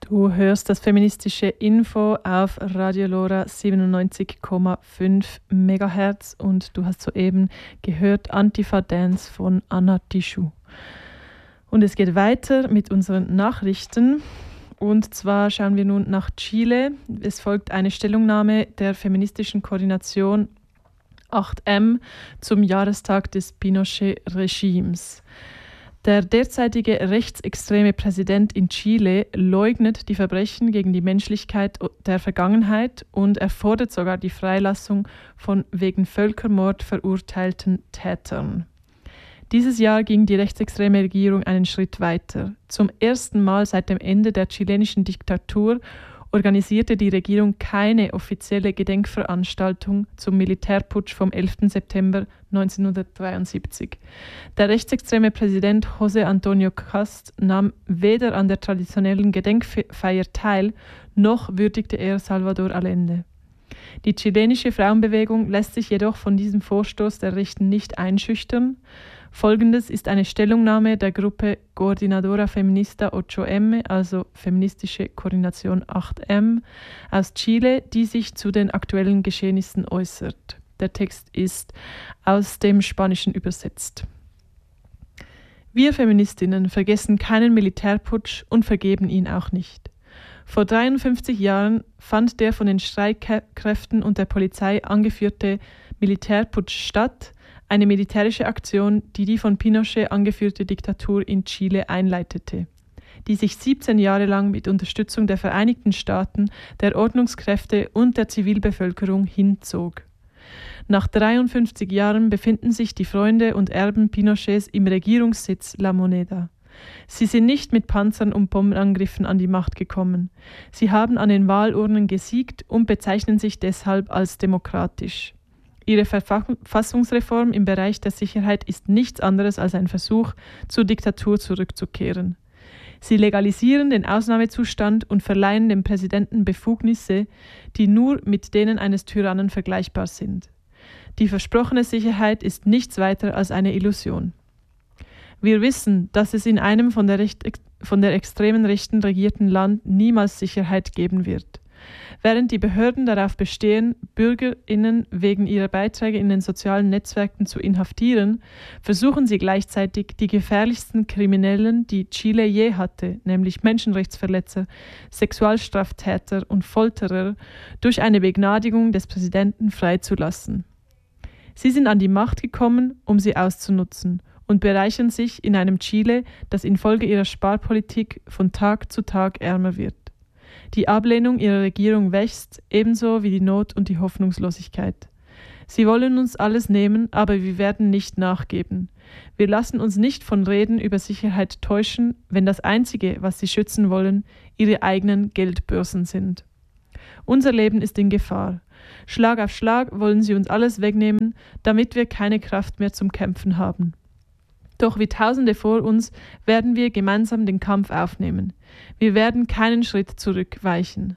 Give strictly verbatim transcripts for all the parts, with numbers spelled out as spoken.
Du hörst das feministische Info auf Radio Lora siebenundneunzig Komma fünf Megahertz und du hast soeben gehört Antifa Dance von Anna Tijoux. Und es geht weiter mit unseren Nachrichten. Und zwar schauen wir nun nach Chile. Es folgt eine Stellungnahme der feministischen Koordination acht M zum Jahrestag des Pinochet-Regimes. Der derzeitige rechtsextreme Präsident in Chile leugnet die Verbrechen gegen die Menschlichkeit der Vergangenheit und er fordert sogar die Freilassung von wegen Völkermord verurteilten Tätern. Dieses Jahr ging die rechtsextreme Regierung einen Schritt weiter. Zum ersten Mal seit dem Ende der chilenischen Diktatur organisierte die Regierung keine offizielle Gedenkveranstaltung zum Militärputsch vom elften September neunzehnhundertdreiundsiebzig. Der rechtsextreme Präsident José Antonio Cast nahm weder an der traditionellen Gedenkfeier teil, noch würdigte er Salvador Allende. Die chilenische Frauenbewegung lässt sich jedoch von diesem Vorstoß der Rechten nicht einschüchtern. Folgendes ist eine Stellungnahme der Gruppe Coordinadora Feminista acht M, also Feministische Koordination acht M, aus Chile, die sich zu den aktuellen Geschehnissen äußert. Der Text ist aus dem Spanischen übersetzt. Wir Feministinnen vergessen keinen Militärputsch und vergeben ihn auch nicht. Vor dreiundfünfzig Jahren fand der von den Streitkräften und der Polizei angeführte Militärputsch statt, eine militärische Aktion, die die von Pinochet angeführte Diktatur in Chile einleitete, die sich siebzehn Jahre lang mit Unterstützung der Vereinigten Staaten, der Ordnungskräfte und der Zivilbevölkerung hinzog. Nach dreiundfünfzig Jahren befinden sich die Freunde und Erben Pinochets im Regierungssitz La Moneda. Sie sind nicht mit Panzern und Bombenangriffen an die Macht gekommen. Sie haben an den Wahlurnen gesiegt und bezeichnen sich deshalb als demokratisch. Ihre Verfassungsreform im Bereich der Sicherheit ist nichts anderes als ein Versuch, zur Diktatur zurückzukehren. Sie legalisieren den Ausnahmezustand und verleihen dem Präsidenten Befugnisse, die nur mit denen eines Tyrannen vergleichbar sind. Die versprochene Sicherheit ist nichts weiter als eine Illusion. Wir wissen, dass es in einem von der, Recht, von der extremen Rechten regierten Land niemals Sicherheit geben wird. Während die Behörden darauf bestehen, BürgerInnen wegen ihrer Beiträge in den sozialen Netzwerken zu inhaftieren, versuchen sie gleichzeitig, die gefährlichsten Kriminellen, die Chile je hatte, nämlich Menschenrechtsverletzer, Sexualstraftäter und Folterer, durch eine Begnadigung des Präsidenten freizulassen. Sie sind an die Macht gekommen, um sie auszunutzen und bereichern sich in einem Chile, das infolge ihrer Sparpolitik von Tag zu Tag ärmer wird. Die Ablehnung ihrer Regierung wächst, ebenso wie die Not und die Hoffnungslosigkeit. Sie wollen uns alles nehmen, aber wir werden nicht nachgeben. Wir lassen uns nicht von Reden über Sicherheit täuschen, wenn das Einzige, was sie schützen wollen, ihre eigenen Geldbörsen sind. Unser Leben ist in Gefahr. Schlag auf Schlag wollen sie uns alles wegnehmen, damit wir keine Kraft mehr zum Kämpfen haben. Doch wie Tausende vor uns werden wir gemeinsam den Kampf aufnehmen. Wir werden keinen Schritt zurückweichen.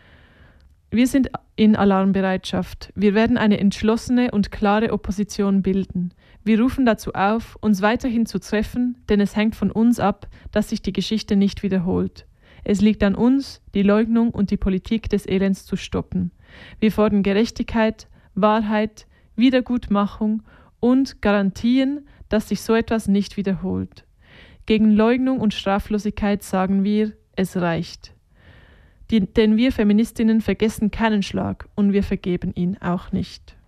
Wir sind in Alarmbereitschaft. Wir werden eine entschlossene und klare Opposition bilden. Wir rufen dazu auf, uns weiterhin zu treffen, denn es hängt von uns ab, dass sich die Geschichte nicht wiederholt. Es liegt an uns, die Leugnung und die Politik des Elends zu stoppen. Wir fordern Gerechtigkeit, Wahrheit, Wiedergutmachung und Garantien, dass sich so etwas nicht wiederholt. Gegen Leugnung und Straflosigkeit sagen wir, es reicht. Die, denn wir Feministinnen vergessen keinen Schlag und wir vergeben ihn auch nicht.